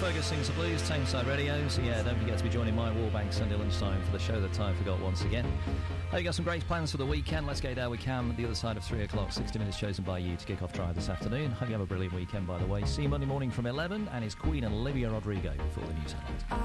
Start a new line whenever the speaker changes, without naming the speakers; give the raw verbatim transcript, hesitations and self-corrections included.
Fergus Sings the Blues, Tameside Radio. So yeah, don't forget to be joining my Wallbank Sunday lunchtime for the show that time forgot once again. Hey, you got some great plans for the weekend. Let's get there we can. The other side of three o'clock, sixty minutes chosen by you to kick off drive this afternoon. Hope you have a brilliant weekend, by the way. See you Monday morning from eleven, and it's Queen and Olivia Rodrigo before the news headlines.